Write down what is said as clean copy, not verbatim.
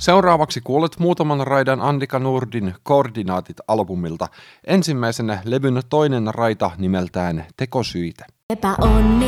Seuraavaksi kuulet muutaman raidan Andika Nordin Koordinaatit-albumilta. Ensimmäisenä levyn toinen raita nimeltään Tekosyitä.